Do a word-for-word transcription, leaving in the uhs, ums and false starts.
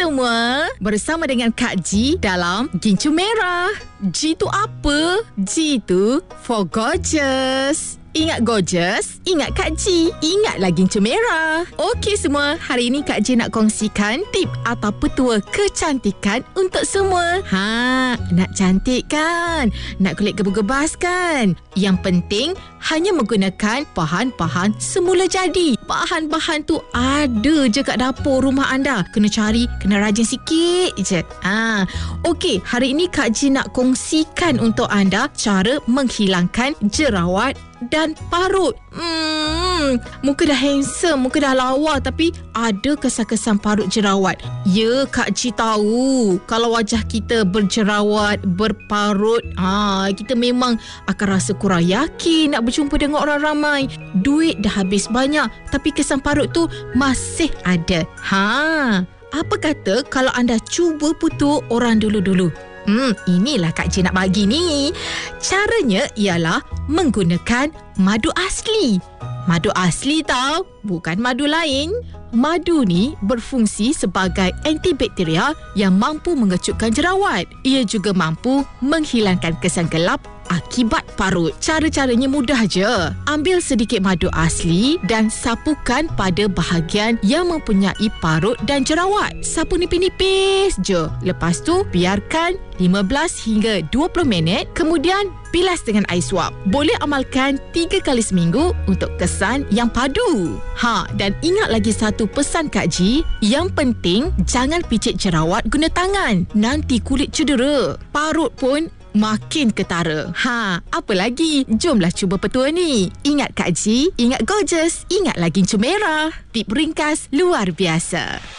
semua, bersama dengan Kak G dalam Gincu Merah. G tu apa? G tu for gorgeous. Ingat gorgeous, ingat Kak G, ingat lagi Gincu Merah. Okey semua, hari ini Kak G nak kongsikan tip atau petua kecantikan untuk semua. Ha, nak cantik kan? Nak kulit gebas-gebas kan? Yang penting hanya menggunakan bahan-bahan semula jadi. Bahan-bahan tu ada je kat dapur rumah anda. Kena cari, kena rajin sikit je. Ha, okey, hari ini Kak G nak kongsikan untuk anda cara menghilangkan jerawat dan parut. Hmm, muka dah handsome, muka dah lawa, tapi ada kesan-kesan parut jerawat. Ya, Kak G tahu. Kalau wajah kita berjerawat, berparut, ha, kita memang akan rasa kurang yakin nak berjumpa dengan orang ramai. Duit dah habis banyak, tapi kesan parut tu masih ada. Ha, apa kata kalau anda cuba putuk orang dulu-dulu? Hmm, inilah Kak G nak bagi ni. Caranya ialah menggunakan madu asli. Madu asli tau, bukan madu lain. Madu ni berfungsi sebagai antibakteria yang mampu mengecutkan jerawat. Ia juga mampu menghilangkan kesan gelap akibat parut. Cara-caranya mudah je. Ambil sedikit madu asli dan sapukan pada bahagian yang mempunyai parut dan jerawat. Sapu nipis-nipis je. Lepas tu biarkan lima belas hingga dua puluh minit, kemudian bilas dengan air suap. Boleh amalkan tiga kali seminggu untuk kesan yang padu. Ha, dan ingat lagi satu pesan Kak G, yang penting jangan picit jerawat guna tangan. Nanti kulit cedera. Parut pun makin ketara. Ha, apa lagi? Jomlah cuba petua ni. Ingat Kak G, ingat gorgeous, ingat lagi Gincu Merah. Tip ringkas luar biasa.